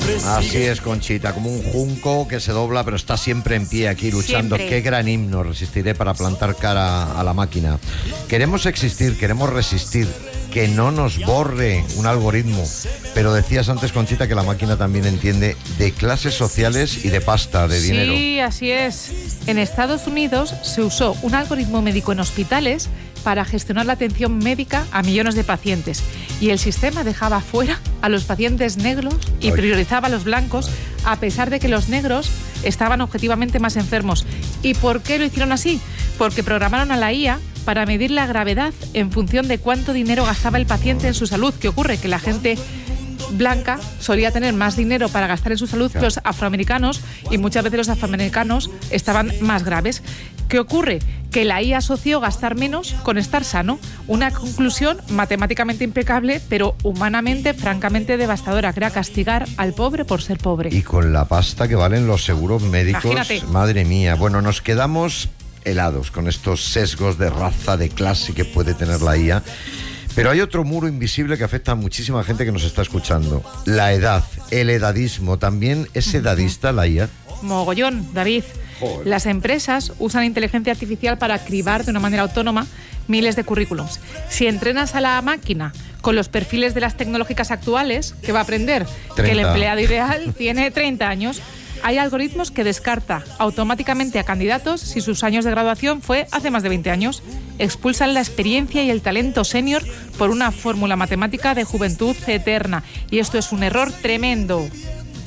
Así es, Conchita, como un junco que se dobla pero está siempre en pie aquí luchando. Siempre. Qué gran himno, resistiré para plantar cara a la máquina. Queremos existir, queremos resistir, que no nos borre un algoritmo. Pero decías antes, Conchita, que la máquina también entiende de clases sociales y de pasta, de dinero. Sí, así es. En Estados Unidos se usó un algoritmo médico en hospitales para gestionar la atención médica a millones de pacientes. Y el sistema dejaba fuera a los pacientes negros y priorizaba a los blancos, a pesar de que los negros estaban objetivamente más enfermos. ¿Y por qué lo hicieron así? Porque programaron a la IA para medir la gravedad en función de cuánto dinero gastaba el paciente en su salud. ¿Qué ocurre? Que la gente blanca solía tener más dinero para gastar en su salud que los afroamericanos, y muchas veces los afroamericanos estaban más graves. ¿Qué ocurre? Que la IA asoció gastar menos con estar sano. Una conclusión matemáticamente impecable, pero humanamente francamente devastadora, que era castigar al pobre por ser pobre. Y con la pasta que valen los seguros médicos, Imagínate. madre mía. Bueno, nos quedamos helados con estos sesgos de raza, de clase que puede tener la IA. Pero hay otro muro invisible que afecta a muchísima gente que nos está escuchando. La edad, el edadismo. ¿También es edadista la IA? Mogollón, David. Joder. Las empresas usan inteligencia artificial para cribar de una manera autónoma miles de currículums. Si entrenas a la máquina con los perfiles de las tecnológicas actuales, ¿qué va a aprender? 30. Que el empleado ideal tiene 30 años. Hay algoritmos que descarta automáticamente a candidatos si sus años de graduación fue hace más de 20 años. Expulsan la experiencia y el talento senior por una fórmula matemática de juventud eterna. Y esto es un error tremendo.